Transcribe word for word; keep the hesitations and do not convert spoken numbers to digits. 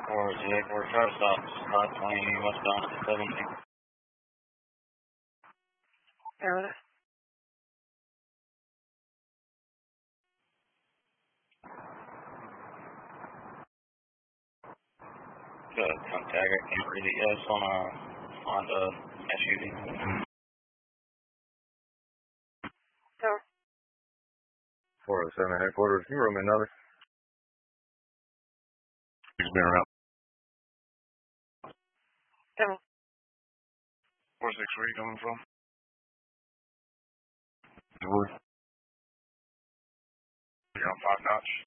Or J four truck stops, five twenty westbound to seventy. Area. The contact, I can't read it yet. It's on a Honda S U V. So. four oh seven headquarters, can you roll me another? He's been around. Seven. four six, where are you coming from? Wood. You're on five notch.